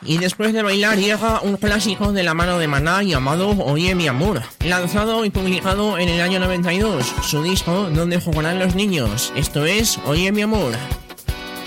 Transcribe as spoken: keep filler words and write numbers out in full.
Y después de bailar llega un clásico de la mano de Maná llamado Oye mi amor, lanzado y publicado en el año noventa y dos, su disco Donde jugarán los niños. Esto es Oye mi amor.